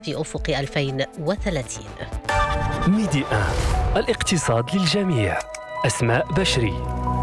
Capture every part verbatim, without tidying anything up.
في أفق ألفين وثلاثين. ميدي آن، الاقتصاد للجميع. أسماء بشري.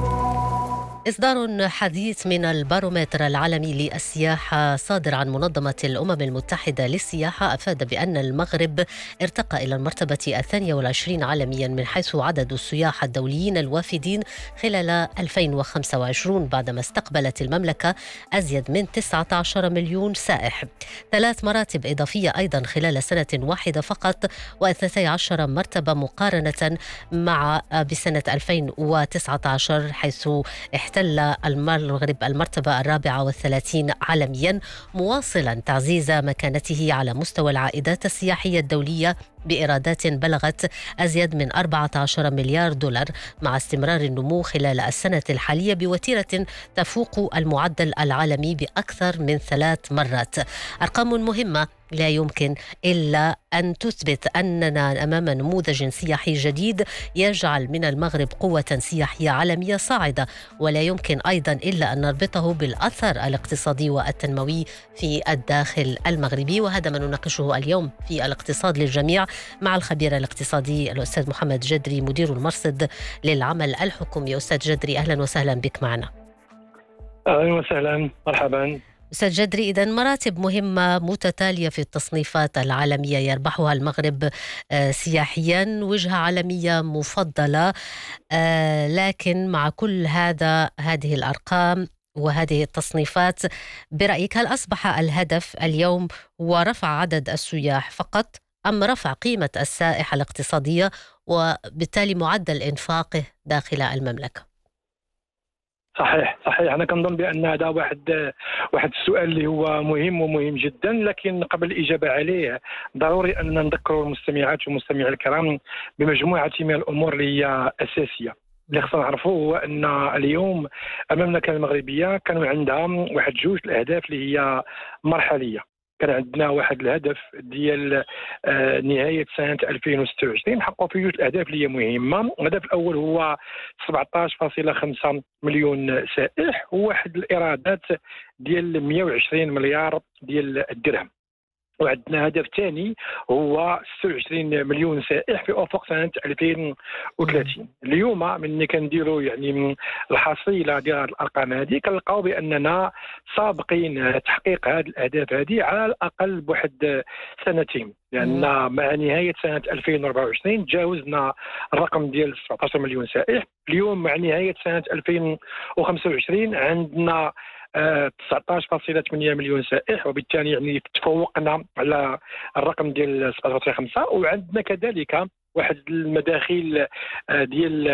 إصدار حديث من البارومتر العالمي للسياحة صادر عن منظمة الأمم المتحدة للسياحة أفاد بأن المغرب ارتقى إلى المرتبة الثانية والعشرين عالميا من حيث عدد السياح الدوليين الوافدين خلال ألفين وخمسة وعشرين، بعدما استقبلت المملكة أزيد من تسعة عشر مليون سائح. ثلاث مراتب إضافية أيضا خلال سنة واحدة فقط، واثنتي عشر مرتبة مقارنة مع بسنة ألفين وتسعة عشر، حيث احتل المغرب المرتبة الرابعة والثلاثين عالميا، مواصلا تعزيز مكانته على مستوى العائدات السياحية الدولية بإيرادات بلغت أزيد من أربعة عشر مليار دولار، مع استمرار النمو خلال السنة الحالية بوتيرة تفوق المعدل العالمي بأكثر من ثلاث مرات. أرقام مهمة لا يمكن إلا أن تثبت أننا أمام نموذج سياحي جديد يجعل من المغرب قوة سياحية عالمية صاعدة، ولا يمكن أيضا إلا أن نربطه بالأثر الاقتصادي والتنموي في الداخل المغربي. وهذا ما نناقشه اليوم في الاقتصاد للجميع مع الخبير الاقتصادي الأستاذ محمد جدري، مدير المرصد للعمل الحكومي. أستاذ جدري، أهلا وسهلا بك معنا. أهلا وسهلا، مرحبا. أستاذ جدري، إذن مراتب مهمة متتالية في التصنيفات العالمية يربحها المغرب آه سياحيا، وجهة عالمية مفضلة، آه لكن مع كل هذا هذه الأرقام وهذه التصنيفات، برأيك هل أصبح الهدف اليوم هو رفع عدد السياح فقط، أم رفع قيمة السائح الاقتصادية وبالتالي معدل إنفاقه داخل المملكة؟ صحيح صحيح أنا كنظن بأن هذا واحد واحد السؤال اللي هو مهم ومهم جدا، لكن قبل الإجابة عليه ضروري أن نذكر المستمعات والمستمعين الكرام بمجموعة من الأمور اللي هي أساسية اللي خصنا نعرفوه. هو أن اليوم المملكة المغربية كانوا عندها واحد جوج الأهداف اللي هي مرحلية. كان عندنا واحد الهدف ديال آه نهاية سنة ألفين وستة وعشرين حققوا فيه جوج الأهداف اللي هي مهمة. الهدف الأول هو سبعة عشر فاصلة خمسة مليون سائح، وواحد الإيرادات ديال مئة وعشرين مليار ديال الدرهم. وعندنا هدف ثاني هو ستة وعشرين مليون سائح في افق سنه ألفين وثلاثين. اليوم ملي كنديروا يعني الحصيله ديال الارقام هذه كنلقاو باننا سابقين تحقيق هذه الاهداف هذه على الاقل بواحد سنتين، لان مع نهايه سنه ألفين وأربعة وعشرين تجاوزنا الرقم ديال سبعة عشر مليون سائح. اليوم مع نهايه سنه ألفين وخمسة وعشرين عندنا تسعة عشر فاصلة ثمانية مليون سائح، وبالتالي يعني تفوقنا على الرقم ديال سبعة فاصلة خمسة. وعندنا كذلك واحد المداخيل ديال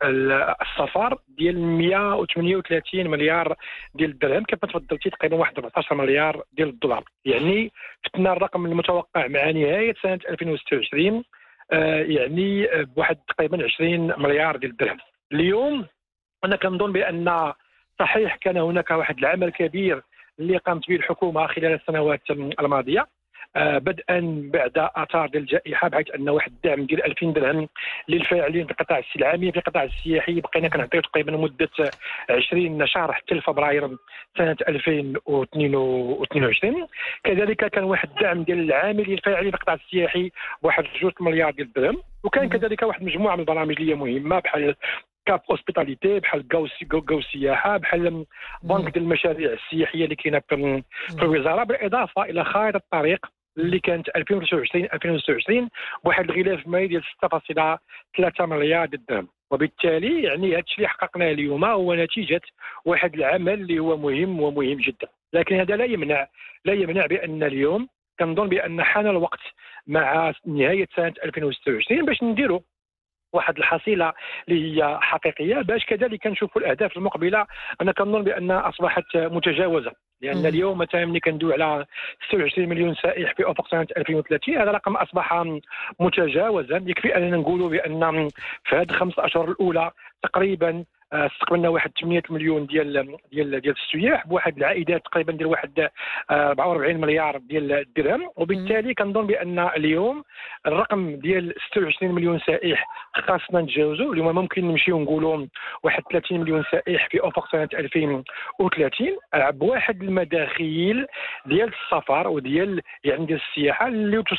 السفر ديال مئة وثمانية وثلاثين مليار ديال الدرهم، كما تفضلتي تقريبا واحد أربعة عشر مليار ديال الدولار. يعني فتنا الرقم المتوقع مع نهايه سنه ألفين وستة وعشرين يعني بواحد تقريبا عشرين مليار ديال الدرهم. اليوم انا كنظن بان صحيح كان هناك واحد العمل كبير اللي قامت به الحكومه خلال السنوات الماضيه، آه بدءا بعد اثار ديال الجائحه، بحيث ان واحد الدعم ديال ألفين درهم للفاعلين في القطاع السلعي. في القطاع السياحي بقينا كنعطيو تقريبا مده عشرين شهر حتى لفبراير سنه ألفين واثنين وعشرين. كذلك كان واحد الدعم ديال العاملين الفاعلين في القطاع السياحي بواحد جوج مليار ديال الدرهم. وكان كذلك واحد المجموعه من البرامج اللي مهمه بحال كاب اوسبيتاليتي، بحال جو سياحه، بحال بنك ديال المشاريع السياحيه اللي كاينه في الوزاره، بالاضافه الى خارطه الطريق اللي كانت ألفين وثلاثة وعشرين ألفين وستة وعشرين بواحد الغلاف مالي ديال ستة فاصلة ثلاثة مليار درهم. وبالتالي يعني هذا الشيء اللي حققناه اليوم هو نتيجه واحد العمل اللي هو مهم ومهم جدا. لكن هذا لا يمنع لا يمنع بان اليوم كنظن بان حان الوقت مع نهايه سنه ألفين وستة وعشرين باش نديروا واحد الحصيله اللي هي حقيقيه، باش كذلك نشوفوا الاهداف المقبله. انا كنظن بانها اصبحت متجاوزه، لان اليوم مثلا ملي كندوي على ستة وعشرين مليون سائح في افق سنه ألفين وثلاثين، هذا رقم اصبح متجاوزا. يكفي اننا نقولوا بان في هذه الخمس اشهر الاولى تقريبا استقبلنا واحد ثمانية مليون ديال ديال ديال السياح بواحد العائدات تقريبا ديال واحد آه، أربعة وأربعين مليار ديال الدرهم. وبالتالي كنظن بان اليوم الرقم ديال ستة وعشرين مليون سائح خاصنا نتجاوزوا. اليوم ممكن نمشيو نقولوا واحد ثلاثين مليون سائح في افق سنه ألفين وثلاثين بواحد المداخيل ديال السفر وديال يعني ديال السياحه اللي